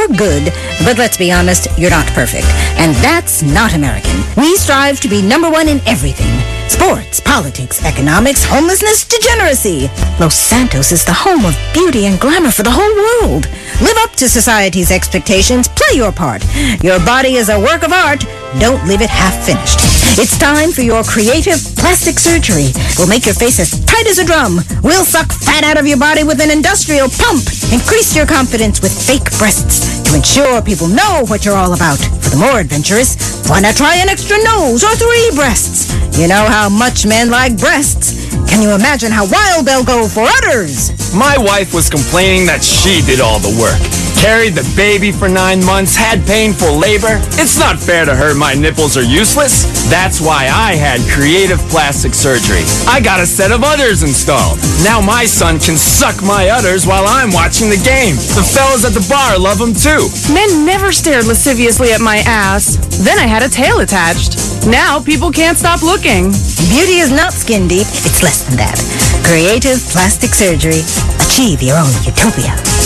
are good, but let's be honest, you're not perfect. And that's not American. We strive to be number one in everything. Sports, politics, economics, homelessness, degeneracy. Los Santos is the home of beauty and glamour for the whole world. Live up to society's expectations. Play your part. Your body is a work of art. Don't leave it half-finished. It's time for your creative plastic surgery. We'll make your face as tight as a drum. We'll suck fat out of your body with an industrial pump. Increase your confidence with fake breasts to ensure people know what you're all about. For the more adventurous, why not try an extra nose or 3 breasts? You know how much men like breasts. Can you imagine how wild they'll go for udders? My wife was complaining that she did all the work. Carried the baby for 9 months, had painful labor. It's not fair to her my nipples are useless. That's why I had creative plastic surgery. I got a set of udders installed. Now my son can suck my udders while I'm watching the game. The fellas at the bar love them too. Men never stared lasciviously at my ass. Then I had a tail attached. Now people can't stop looking. Beauty is not skin deep. It's less than that. Creative plastic surgery. Achieve your own utopia.